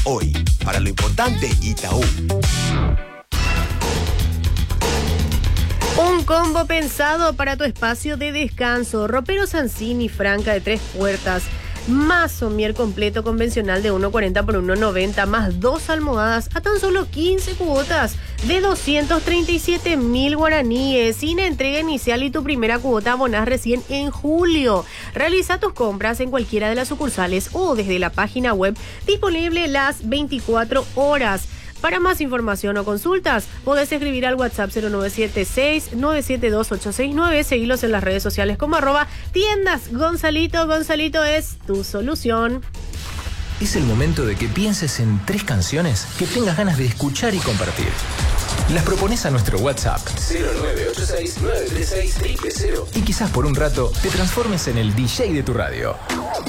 Hoy, para lo importante, Itaú. Un combo pensado para tu espacio de descanso. Ropero Sansini Franca de 3 puertas, más somier completo convencional de 1.40 por 1.90, más 2 almohadas a tan solo 15 cuotas de 237.000 guaraníes, sin entrega inicial, y tu primera cuota abonás recién en julio. Realiza tus compras en cualquiera de las sucursales o desde la página web, disponible las 24 horas. Para más información o consultas, podés escribir al WhatsApp 0976-972-869. Seguilos en las redes sociales como @tiendas Gonzalito. Gonzalito es tu solución. Es el momento de que pienses en 3 canciones que tengas ganas de escuchar y compartir. Las propones a nuestro WhatsApp 0986-936-000 y quizás por un rato te transformes en el DJ de tu radio.